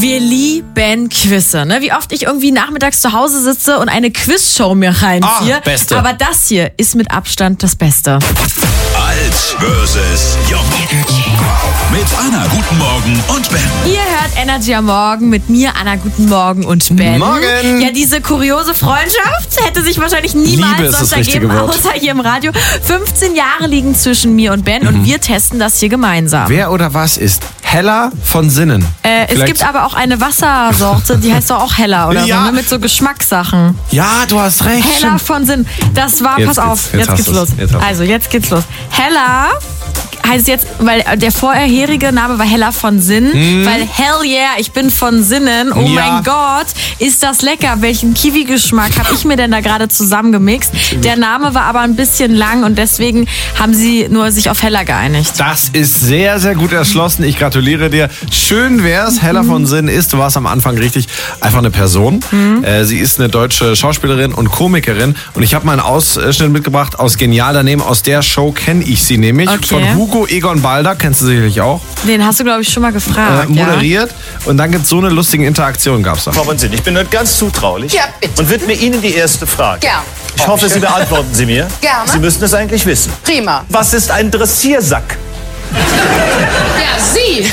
Wir lieben Quizze, ne? Wie oft ich irgendwie nachmittags zu Hause sitze und eine Quizshow mir reinziehe. Beste. Aber das hier ist mit Abstand das Beste. Alt versus Jung. Mit Anna, guten Morgen und Ben. Ihr hört Energy am Morgen mit mir, Anna, guten Morgen und Ben. Morgen. Ja, diese kuriose Freundschaft hätte sich wahrscheinlich niemals Liebe ist sonst das richtige ergeben, Wort. außer hier im Radio. 15 Jahre liegen zwischen mir und Ben und wir testen das hier gemeinsam. Wer oder was ist Hella von Sinnen? Es Vielleicht- gibt aber auch eine Wassersorte, die heißt doch auch Hella oder Ja. so, ne? Mit so Geschmackssachen. Ja, du hast recht. Hella stimmt. von Sinn. Das war, Jetzt pass geht's. auf, Jetzt jetzt hast geht's du's. los. Jetzt hast du's. Also, jetzt geht's los. Hella heißt jetzt, weil der vorherige Name war Hella von Sinn, weil hell yeah, ich bin von Sinnen. Oh Ja. mein Gott, ist das lecker. Welchen Kiwi-Geschmack habe ich mir denn da gerade zusammengemixt? Der Name war aber ein bisschen lang und deswegen haben sie nur sich auf Hella geeinigt. Das ist sehr, sehr gut erschlossen. Ich gratuliere dir. Schön wär's. Hella von Sinn ist, du warst am Anfang richtig, einfach eine Person. Sie ist eine deutsche Schauspielerin und Komikerin. Und ich habe mal einen Ausschnitt mitgebracht aus Genial daneben. Aus der Show kenne ich sie nämlich. Okay. Von Hugo Egon Balder, kennst du sicherlich auch. Den hast du, glaube ich, schon mal gefragt. Moderiert. Und dann gibt's so eine lustige Interaktion, gab's da. Frau von Sinn, ich bin heute ganz zutraulich Ja, bitte. und widme Ihnen die erste Frage. Gern. Ich hoffe, Sie beantworten sie mir. Gerne. Sie müssen es eigentlich wissen. Prima. Was ist ein Dressiersack? Ja, Sie.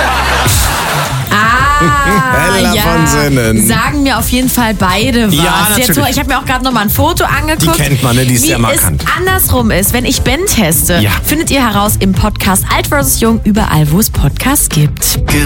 Hella von Sinnen. Sagen mir auf jeden Fall beide was. Ja, Jetzt natürlich. so, ich habe mir auch gerade noch mal ein Foto angeguckt. Die kennt man, ne? Die ist Wie sehr markant. es andersrum ist, wenn ich Ben teste, Ja. findet ihr heraus im Podcast Alt vs. Jung, überall, wo es Podcasts gibt.